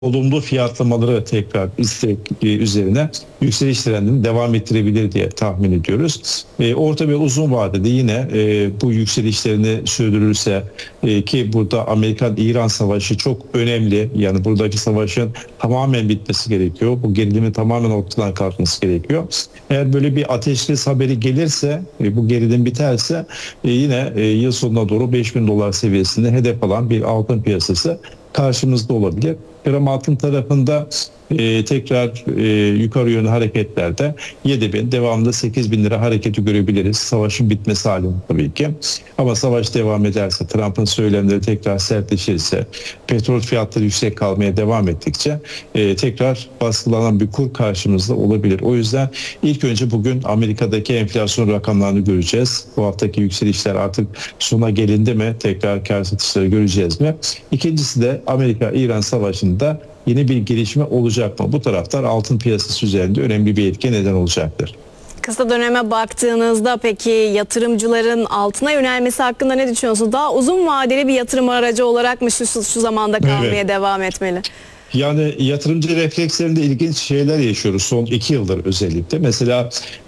olumlu fiyatlamaları tekrar istek üzerine yükseliş trendini devam ettirebilir diye tahmin ediyoruz. Orta ve uzun vadede yine bu yükselişlerini sürdürürse ki burada Amerikan-İran savaşı çok önemli. Yani buradaki savaşın tamamen bitmesi gerekiyor. Bu gerilimin tamamen ortadan kalkması gerekiyor. Eğer böyle bir ateşkes haberi gelirse, bu gerilim biterse yine yıl sonuna doğru $5.000 seviyesinde hedef alan bir altın piyasası karşımızda olabilir. Gram altın tarafında tekrar yukarı yönlü hareketlerde 7.000 devamında 8.000 lira hareketi görebiliriz. Savaşın bitmesi halinde tabii ki. Ama savaş devam ederse, Trump'ın söylemleri tekrar sertleşirse, petrol fiyatları yüksek kalmaya devam ettikçe tekrar baskılanan bir kur karşımızda olabilir. O yüzden ilk önce bugün Amerika'daki enflasyon rakamlarını göreceğiz. Bu haftaki yükselişler artık sona gelindi mi? Tekrar kar satışları göreceğiz mi? İkincisi de Amerika-İran savaşında yeni bir gelişme olacak mı? Bu taraftar altın piyasası üzerinde önemli bir etki neden olacaktır. Kısa döneme baktığınızda peki yatırımcıların altına yönelmesi hakkında ne düşünüyorsunuz? Daha uzun vadeli bir yatırım aracı olarak mı şu zamanda kalmaya devam etmeli? Yani yatırımcı reflekslerinde ilginç şeyler yaşıyoruz son 2 yıldır özellikle. Mesela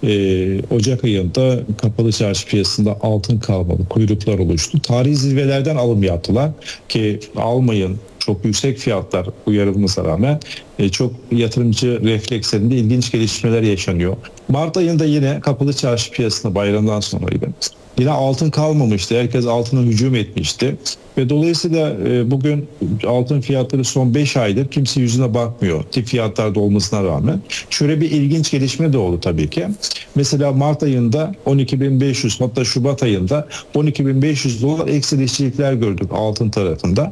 Ocak ayında kapalı çarşı piyasasında altın kalmadı, kuyruklar oluştu. Tarihi zirvelerden alım yaptılar ki almayın, çok yüksek fiyatlar uyarılmasına rağmen çok yatırımcı reflekslerinde ilginç gelişmeler yaşanıyor. Mart ayında yine kapalı çarşı piyasasında bayramdan sonraydı. Yine altın kalmamıştı. Herkes altına hücum etmişti. Ve dolayısıyla bugün altın fiyatları son 5 aydır kimse yüzüne bakmıyor. Tip fiyatlarda olmasına rağmen. Şöyle bir ilginç gelişme de oldu tabii ki. Mesela Mart ayında 12.500 hatta Şubat ayında $12.500 eksi işçilikler gördük altın tarafında.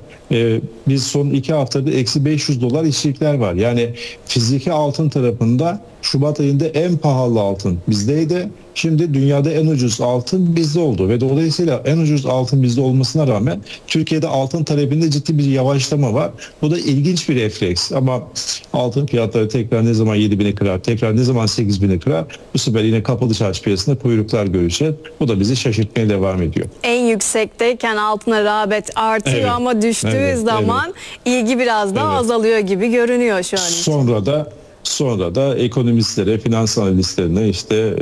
Biz son 2 haftada eksi $500 işçilikler var. Yani fiziki altın tarafında Şubat ayında en pahalı altın bizdeydi. Şimdi dünyada en ucuz altın bizde oldu ve dolayısıyla en ucuz altın bizde olmasına rağmen Türkiye'de altın talebinde ciddi bir yavaşlama var. Bu da ilginç bir refleks ama altın fiyatları tekrar ne zaman 7.000'i kırar, tekrar ne zaman 8.000'i kırar, bu sefer yine kapalı çarşı piyasasında kuyruklar göreceğiz. Bu da bizi şaşırtmaya devam ediyor. En yüksekteyken altına rağbet artıyor ama düştüğü zaman ilgi biraz daha azalıyor gibi görünüyor şu an için. Sonra da ekonomistlere, finans analistlerine işte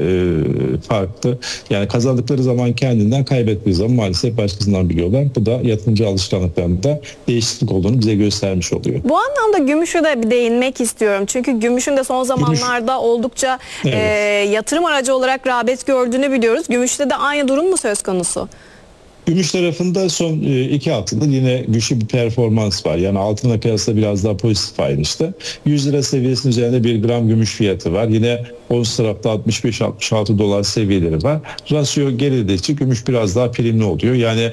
farklı, yani kazandıkları zaman kendinden, kaybettiği zaman maalesef başkasından biliyorlar. Bu da yatırımcı alışkanlıklarında değişiklik olduğunu bize göstermiş oluyor. Bu anlamda gümüşe de bir değinmek istiyorum. Çünkü gümüşün de son zamanlarda oldukça yatırım aracı olarak rağbet gördüğünü biliyoruz. Gümüşte de aynı durum mu söz konusu? Gümüş tarafında son 2 haftada yine güçlü bir performans var. Yani altınla kıyasla biraz daha pozitif ayrıştı. 100 lira seviyesinin üzerinde 1 gram gümüş fiyatı var. Yine ons tarafta $65-66 seviyeleri var. Rasyo geridikçe gümüş biraz daha primli oluyor. Yani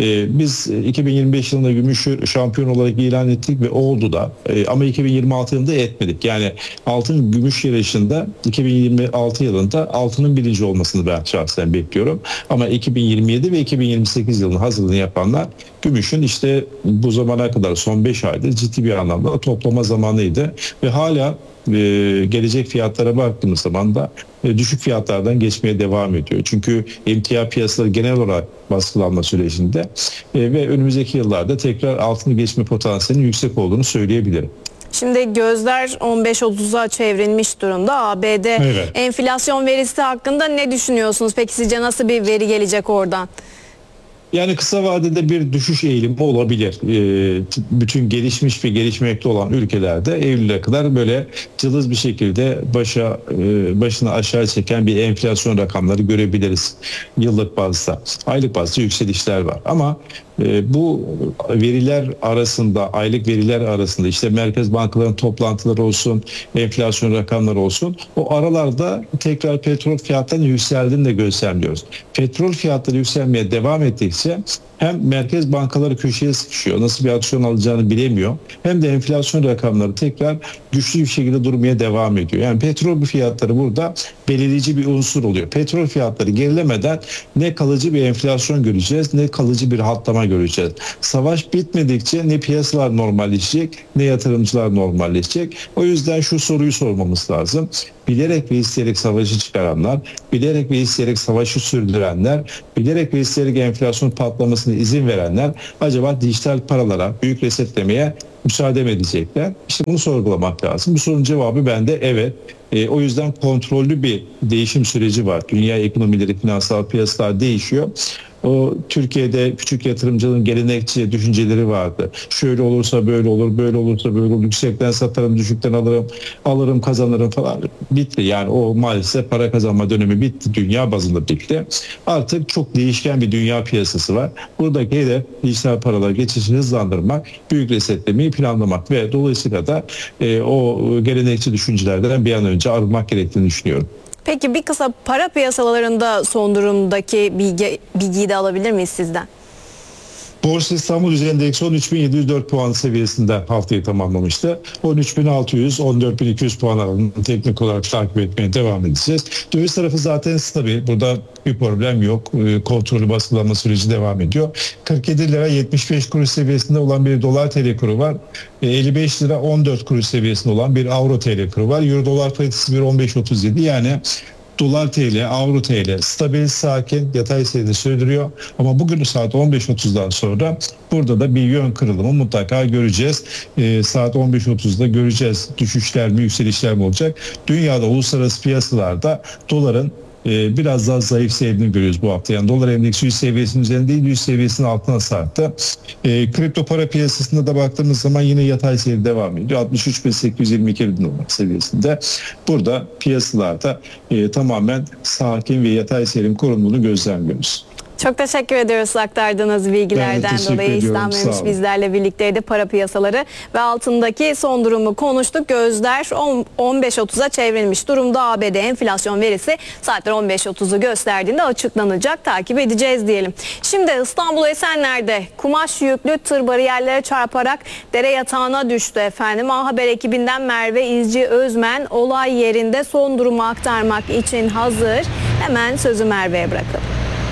biz 2025 yılında gümüşü şampiyon olarak ilan ettik ve oldu da. Ama 2026 yılında etmedik. Yani altın gümüş yarışında 2026 yılında altının birinci olmasını ben şahsen bekliyorum. Ama 2027 ve 2028 yılının hazırlığını yapanlar gümüşün işte bu zamana kadar son 5 aydır ciddi bir anlamda toplama zamanıydı ve hala gelecek fiyatlara baktığımız zaman da düşük fiyatlardan geçmeye devam ediyor. Çünkü emtia piyasaları genel olarak baskılanma sürecinde ve önümüzdeki yıllarda tekrar altını geçme potansiyelinin yüksek olduğunu söyleyebilirim. Şimdi gözler 15-30'a çevrilmiş durumda. ABD enflasyon verisi hakkında ne düşünüyorsunuz? Peki sizce nasıl bir veri gelecek oradan? Yani kısa vadede bir düşüş eğilimi olabilir. Bütün gelişmiş ve gelişmekte olan ülkelerde Eylül'e kadar böyle cılız bir şekilde başını aşağı çeken bir enflasyon rakamları görebiliriz yıllık bazda. Aylık bazda yükselişler var. Ama bu veriler arasında, aylık veriler arasında işte merkez bankalarının toplantıları olsun, enflasyon rakamları olsun, o aralarda tekrar petrol fiyatlarının yükseldiğini de gözlemliyoruz. Petrol fiyatları yükselmeye devam ettikçe hem merkez bankaları köşeye sıkışıyor, nasıl bir aksiyon alacağını bilemiyor, hem de enflasyon rakamları tekrar güçlü bir şekilde durmaya devam ediyor. Yani petrol fiyatları burada belirleyici bir unsur oluyor. Petrol fiyatları gerilemeden ne kalıcı bir enflasyon göreceğiz, ne kalıcı bir rahatlama göreceğiz. Savaş bitmedikçe ne piyasalar normalleşecek, ne yatırımcılar normalleşecek. O yüzden şu soruyu sormamız lazım. Bilerek ve isteyerek savaşı çıkaranlar, bilerek ve isteyerek savaşı sürdürenler, bilerek ve isteyerek enflasyon patlamasına izin verenler acaba dijital paralara, büyük resetlemeye müsaade mi edecekler? İşte bunu sorgulamak lazım. Bu sorunun cevabı bende evet. O yüzden kontrollü bir değişim süreci var. Dünya ekonomileri, finansal piyasalar değişiyor. O Türkiye'de küçük yatırımcının gelenekçi düşünceleri vardı. Şöyle olursa böyle olur, böyle olursa böyle olur. Yüksekten satarım, düşükten alırım, kazanırım falan. Bitti. Yani o maalesef para kazanma dönemi bitti. Dünya bazında bitti. Artık çok değişken bir dünya piyasası var. Buradaki hedef dijital paralar geçişini hızlandırmak, büyük resetlemeyi planlamak ve dolayısıyla da o gelenekçi düşüncelerden bir an önce arınmak gerektiğini düşünüyorum. Peki bir kısa para piyasalarında son durumdaki bilgiyi de alabilir miyiz sizden? Borsa İstanbul Yüzde Endeksi 13.704 puan seviyesinde haftayı tamamlamıştı. 13.600, 14.200 puan aralığını teknik olarak takip etmeye devam edeceğiz. Döviz tarafı zaten stabil. Burada bir problem yok. Kontrollü baskılanma süreci devam ediyor. 47 lira 75 kuruş seviyesinde olan bir dolar TL kuru var. 55 lira 14 kuruş seviyesinde olan bir avro TL kuru var. Euro dolar paritesi 1.1537 yani dolar TL, avro TL stabil, sakin, yatay seyrede sürdürüyor. Ama bugün saat 15.30'dan sonra burada da bir yön kırılımı mutlaka göreceğiz. Saat 15.30'da göreceğiz. Düşüşler mi, yükselişler mi olacak? Dünyada, uluslararası piyasalarda doların biraz daha zayıf seyrini görüyoruz bu hafta. Yani dolar endeksi 100 seviyesinin üzerinde değil, 100 seviyesinin altına sarktı. Kripto para piyasasında da baktığımız zaman yine yatay seyir devam ediyor. 63.822 dolar seviyesinde. Burada piyasalarda tamamen sakin ve yatay seyrin korunduğunu gözlemliyoruz. Çok teşekkür ediyoruz aktardığınız bilgilerden dolayı. İslam Memiş bizlerle birlikteydi. Para piyasaları ve altındaki son durumu konuştuk. Gözler 15.30'a çevrilmiş durumda. ABD enflasyon verisi saatler 15.30'u gösterdiğinde açıklanacak. Takip edeceğiz diyelim. Şimdi İstanbul Esenler'de kumaş yüklü tır bariyerlere çarparak dere yatağına düştü efendim. A Haber ekibinden Merve İzci Özmen olay yerinde son durumu aktarmak için hazır. Hemen sözü Merve'ye bırakalım.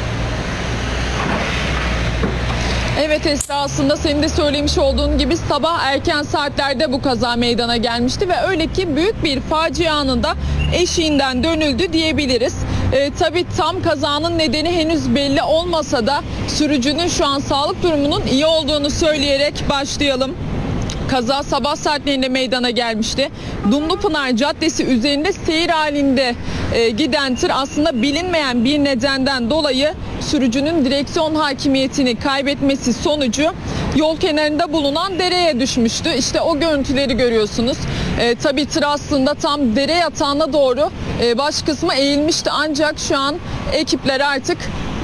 Evet Esra, aslında senin de söylemiş olduğun gibi sabah erken saatlerde bu kaza meydana gelmişti ve öyle ki büyük bir facia anında eşiğinden dönüldü diyebiliriz. Tabii tam kazanın nedeni henüz belli olmasa da sürücünün şu an sağlık durumunun iyi olduğunu söyleyerek başlayalım. Kaza sabah saatlerinde meydana gelmişti. Dumlupınar Caddesi üzerinde seyir halinde giden tır aslında bilinmeyen bir nedenden dolayı sürücünün direksiyon hakimiyetini kaybetmesi sonucu yol kenarında bulunan dereye düşmüştü. İşte o görüntüleri görüyorsunuz. Tabii tır aslında tam dere yatağına doğru baş kısmı eğilmişti, ancak şu an ekipler artık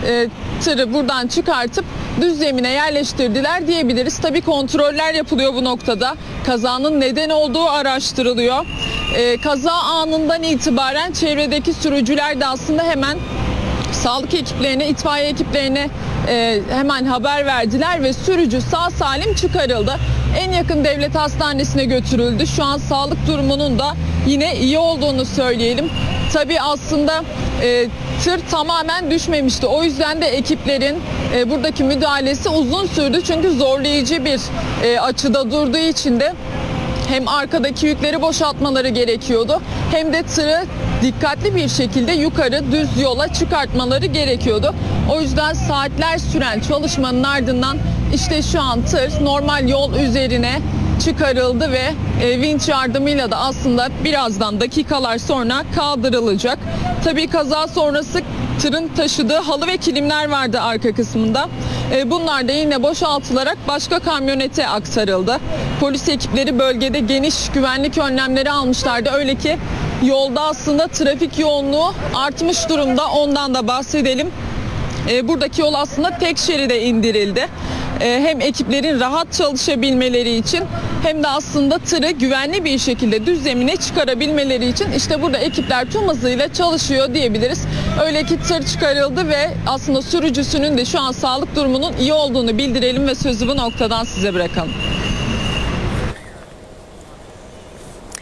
tırı buradan çıkartıp düz zemine yerleştirdiler diyebiliriz. Tabii kontroller yapılıyor bu noktada. Kazanın neden olduğu araştırılıyor. Kaza anından itibaren çevredeki sürücüler de aslında hemen sağlık ekiplerine, itfaiye ekiplerine hemen haber verdiler ve sürücü sağ salim çıkarıldı. En yakın devlet hastanesine götürüldü. Şu an sağlık durumunun da yine iyi olduğunu söyleyelim. Tabii aslında tır tamamen düşmemişti. O yüzden de ekiplerin buradaki müdahalesi uzun sürdü. Çünkü zorlayıcı bir açıda durduğu için de hem arkadaki yükleri boşaltmaları gerekiyordu, hem de tırı dikkatli bir şekilde yukarı düz yola çıkartmaları gerekiyordu. O yüzden saatler süren çalışmanın ardından işte şu an tır normal yol üzerine çıkarıldı ve vinç yardımıyla da aslında birazdan dakikalar sonra kaldırılacak. Tabii kaza sonrası tırın taşıdığı halı ve kilimler vardı arka kısmında. Bunlar da yine boşaltılarak başka kamyonete aktarıldı. Polis ekipleri bölgede geniş güvenlik önlemleri almışlardı. Öyle ki yolda aslında trafik yoğunluğu artmış durumda. Ondan da bahsedelim. Buradaki yol aslında tek şeride indirildi. Hem ekiplerin rahat çalışabilmeleri için hem de aslında tırı güvenli bir şekilde düz zemine çıkarabilmeleri için işte burada ekipler tüm hızıyla çalışıyor diyebiliriz. Öyle ki tır çıkarıldı ve aslında sürücüsünün de şu an sağlık durumunun iyi olduğunu bildirelim ve sözü bu noktadan size bırakalım.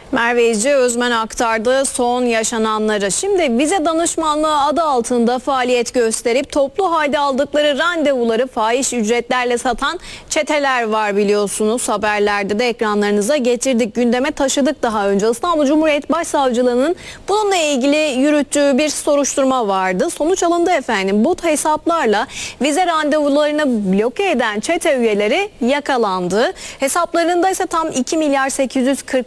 Merve İzci Özmen aktardı son yaşananları. Şimdi vize danışmanlığı adı altında faaliyet gösterip toplu halde aldıkları randevuları fahiş ücretlerle satan çeteler var biliyorsunuz. Haberlerde de ekranlarınıza getirdik, gündeme taşıdık daha önce. İstanbul Cumhuriyet Başsavcılığı'nın bununla ilgili yürüttüğü bir soruşturma vardı. Sonuç alındı efendim. Bu hesaplarla vize randevularını bloke eden çete üyeleri yakalandı. Hesaplarında ise tam 2 milyar 840